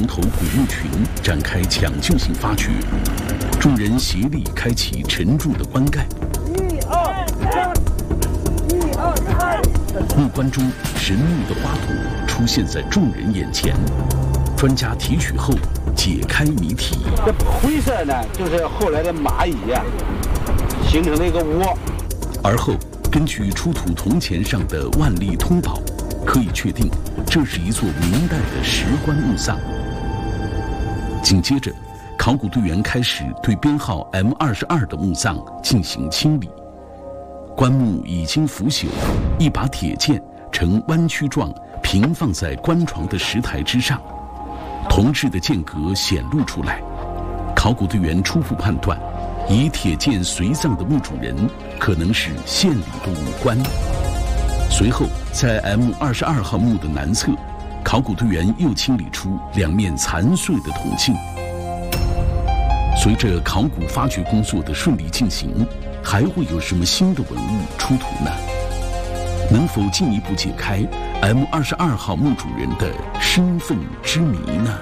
龙头古墓群展开抢救性发掘，众人协力开启沉住的棺盖。木棺中神秘的花朵出现在众人眼前，专家提取后解开谜题。 这灰色呢，就是后来的蚂蚁呀，形成的一个窝。 而后，根据出土铜钱上的万历通宝，可以确定这是一座明代的石棺墓葬。紧接着，考古队员开始对编号 M22的墓葬进行清理。棺木已经腐朽，一把铁剑呈弯曲状平放在棺床的石台之上，铜制的剑格显露出来。考古队员初步判断，以铁剑随葬的墓主人可能是县里的武官。随后，在 M22号墓的南侧，考古队员又清理出2面残碎的铜镜。随着考古发掘工作的顺利进行，还会有什么新的文物出土呢？能否进一步解开 M22号墓主人的身份之谜呢？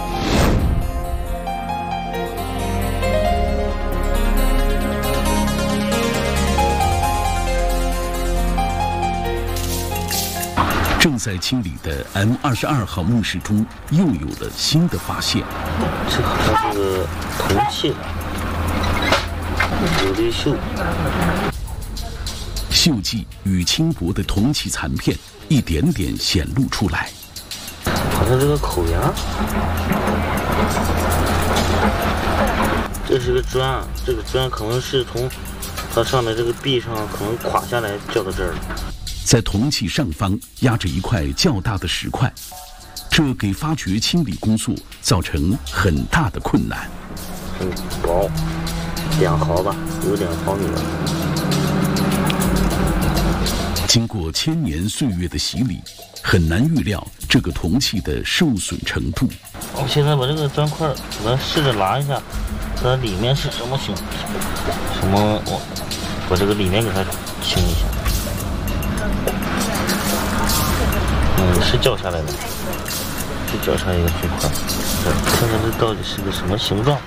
正在清理的 M22号墓室中，又有了新的发现。 这好像是个铜器，有的锈。 锈迹与轻薄的铜器残片一点点显露出来。 好像这个口牙，这是个砖，这个砖可能是从它上面这个壁上可能垮下来掉到这儿了。 在铜器上方压着一块较大的石块，这给发掘清理工作造成很大的困难。 很薄，2毫吧，有2毫米吧。 经过千年岁月的洗礼，很难预料这个铜器的受损程度。 我现在把这个砖块，咱试着拿一下，它里面是什么形？什么？我把这个里面给它清一下。是掉下来的，是掉下来一个碎块。看看这到底是个什么形状？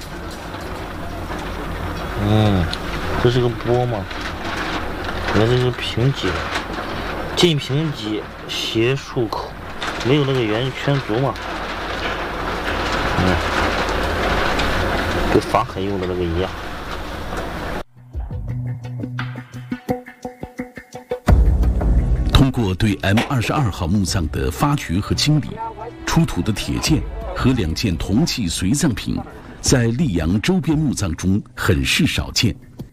这是个钵吗？原来这是平脊的，近平脊斜漱口，没有那个圆圈足嘛。跟法海用的那个一样。 通过对 M22号墓葬的发掘和清理，出土的铁剑和2件铜器随葬品，在溧阳周边墓葬中很是少见。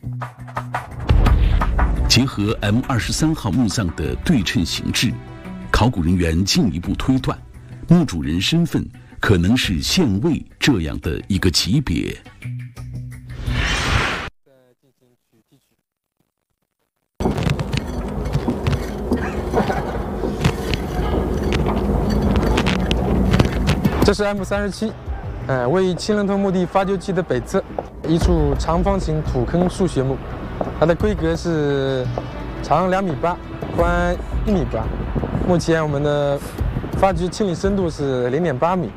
结合 M23号墓葬的对称形制，考古人员进一步推断，墓主人身份可能是县尉这样的一个级别。 这是 M37，位于青龙头墓地发掘区的北侧，一处长方形土坑数学墓，它的规格是长2.8米，宽1.8米。目前我们的发掘清理深度是0.8米。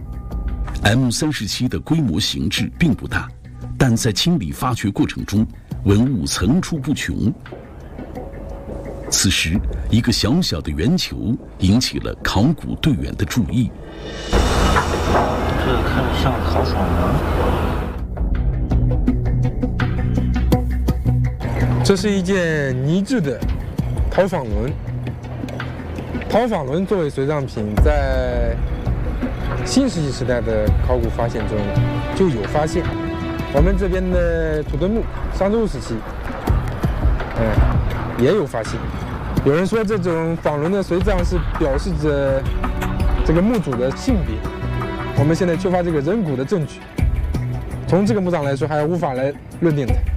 M37的规模形制并不大，但在清理发掘过程中，文物层出不穷。此时，一个小小的圆球引起了考古队员的注意。 这个看着像陶仿轮。这是一件泥制的陶仿轮。陶仿轮作为随葬品，在新石器时代的考古发现中就有发现。我们这边的土墩墓，商周时期，也有发现。有人说这种仿轮的随葬是表示着这个墓主的性别。我们现在缺乏这个人骨的证据，从这个墓葬来说还无法来论定它。